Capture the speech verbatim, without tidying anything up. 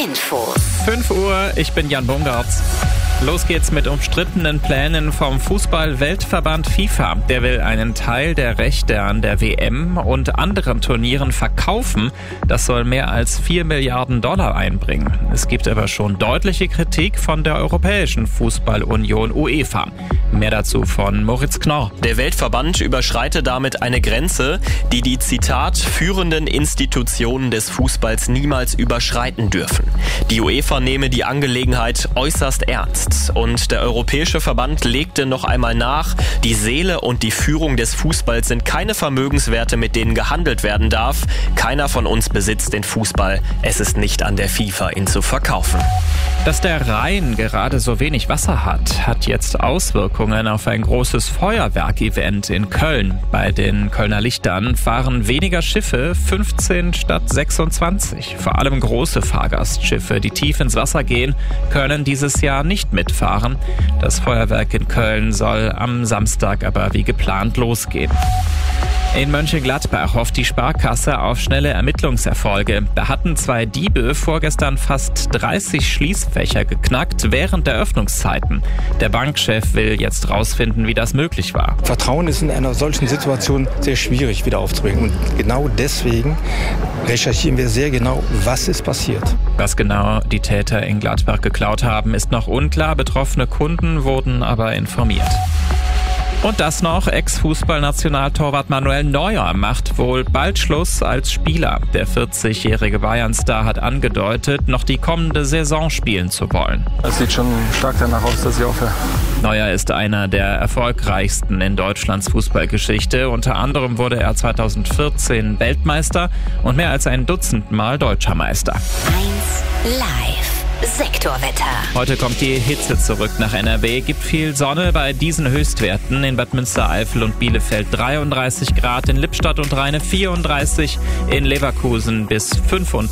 Infos. fünf Uhr, ich bin Jan Bungartz. Los geht's mit umstrittenen Plänen vom Fußball-Weltverband FIFA. Der will einen Teil der Rechte an der W M und anderen Turnieren verkaufen. Das soll mehr als vier Milliarden Dollar einbringen. Es gibt aber schon deutliche Kritik von der Europäischen Fußballunion UEFA. Mehr dazu von Moritz Knorr. Der Weltverband überschreitet damit eine Grenze, die die, Zitat, führenden Institutionen des Fußballs niemals überschreiten dürfen. Die UEFA nehme die Angelegenheit äußerst ernst. Und der Europäische Verband legte noch einmal nach, die Seele und die Führung des Fußballs sind keine Vermögenswerte, mit denen gehandelt werden darf. Keiner von uns besitzt den Fußball. Es ist nicht an der FIFA, ihn zu verkaufen. Dass der Rhein gerade so wenig Wasser hat, hat jetzt Auswirkungen auf ein großes Feuerwerk-Event in Köln. Bei den Kölner Lichtern fahren weniger Schiffe, fünfzehn statt sechsundzwanzig. Vor allem große Fahrgastschiffe, die tief ins Wasser gehen, können dieses Jahr nicht mitfahren. Das Feuerwerk in Köln soll am Samstag aber wie geplant losgehen. In Mönchengladbach hofft die Sparkasse auf schnelle Ermittlungserfolge. Da hatten zwei Diebe vorgestern fast dreißig Schließfächer geknackt während der Öffnungszeiten. Der Bankchef will jetzt rausfinden, wie das möglich war. Vertrauen ist in einer solchen Situation sehr schwierig wieder aufzubringen. Und genau deswegen recherchieren wir sehr genau, was ist passiert. Was genau die Täter in Gladbach geklaut haben, ist noch unklar. Betroffene Kunden wurden aber informiert. Und das noch, Ex-Fußballnationaltorwart Manuel Neuer macht wohl bald Schluss als Spieler. Der vierzigjährige Bayern-Star hat angedeutet, noch die kommende Saison spielen zu wollen. Es sieht schon stark danach aus, dass ich aufhöre. Neuer ist einer der erfolgreichsten in Deutschlands Fußballgeschichte. Unter anderem wurde er zweitausendvierzehn Weltmeister und mehr als ein Dutzend Mal Deutscher Meister. eins live. Sektorwetter. Heute kommt die Hitze zurück nach N R W. Gibt viel Sonne bei diesen Höchstwerten. In Bad Münstereifel und Bielefeld dreiunddreißig Grad, in Lippstadt und Rheine vierunddreißig, in Leverkusen bis fünfunddreißig.